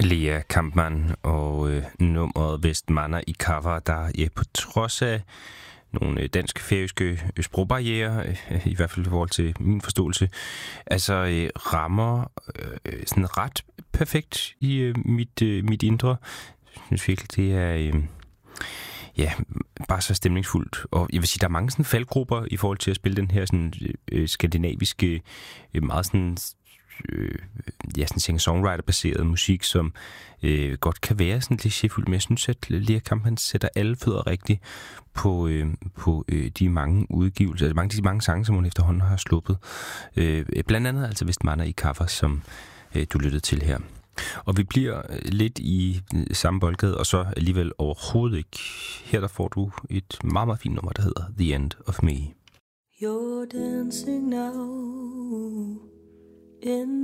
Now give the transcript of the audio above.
Lea Kampmann og nummeret Vestmanna i cover, der på trods af nogle dansk-færøske sprogbarrierer, i hvert fald i forhold til min forståelse, altså rammer sådan ret perfekt i mit indre. Jeg synes virkelig, det er bare så stemningsfuldt. Og jeg vil sige, der er mange sådan faldgrupper i forhold til at spille den her sådan skandinaviske, meget sådan sådan singer-songwriter-baseret musik, som godt kan være sådan lidt sjæfyldt, men jeg synes, at Lea Kampmann sætter alle fødder rigtigt på de mange udgivelser, altså de mange sange, som hun efterhånden har sluppet. Blandt andet altså Vestmanna i cover, som du lyttede til her. Og vi bliver lidt i samme boldgade, og så alligevel overhovedet ikke. Her der får du et meget, meget fint nummer, der hedder The End of Me. You're dancing now in